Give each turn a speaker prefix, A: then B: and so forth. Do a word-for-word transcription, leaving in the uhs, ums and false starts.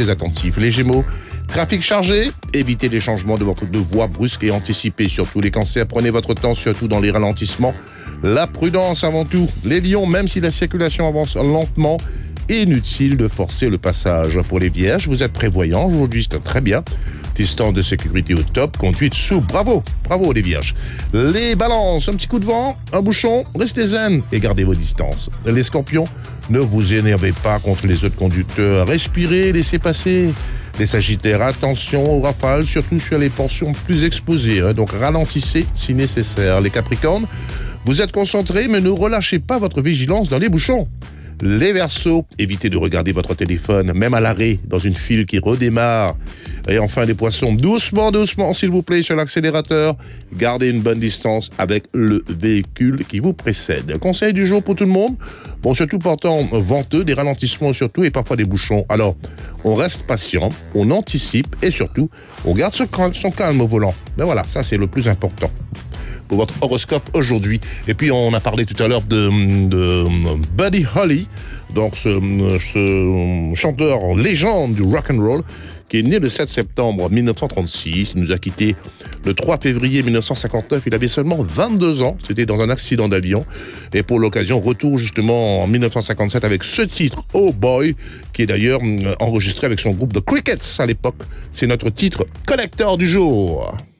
A: restez attentifs. Les Gémeaux, trafic chargé, évitez les changements de votre de voie brusques et anticipez surtout. Les Cancers, prenez votre temps, surtout dans les ralentissements. La prudence avant tout. Les Lions, même si la circulation avance lentement, inutile de forcer le passage. Pour les Vierges, vous êtes prévoyants, aujourd'hui c'est très bien. Distance de sécurité au top, conduite souple. Bravo, bravo les Vierges. Les Balances, un petit coup de vent, un bouchon, restez zen et gardez vos distances. Les Scorpions, ne vous énervez pas contre les autres conducteurs. Respirez, laissez passer. Les Sagittaires, attention aux rafales, surtout sur les portions plus exposées. Hein, donc ralentissez si nécessaire. Les Capricornes, vous êtes concentrés, mais ne relâchez pas votre vigilance dans les bouchons. Les Verseaux, évitez de regarder votre téléphone, même à l'arrêt, dans une file qui redémarre. Et enfin, les Poissons, doucement, doucement, s'il vous plaît, sur l'accélérateur. Gardez une bonne distance avec le véhicule qui vous précède. Conseil du jour pour tout le monde. Bon, surtout portant venteux, des ralentissements surtout et parfois des bouchons. Alors, on reste patient, on anticipe et surtout, on garde son calme, son calme au volant. Ben voilà, ça c'est le plus important. Pour votre horoscope aujourd'hui. Et puis on a parlé tout à l'heure de, de Buddy Holly, donc ce, ce chanteur légende du rock and roll qui est né le sept septembre mille neuf cent trente-six. Il nous a quitté le trois février mille neuf cent cinquante-neuf. Il avait seulement vingt-deux ans. C'était dans un accident d'avion. Et pour l'occasion, retour justement en mille neuf cent cinquante-sept avec ce titre, Oh Boy, qui est d'ailleurs enregistré avec son groupe The Crickets à l'époque. C'est notre titre collector du jour.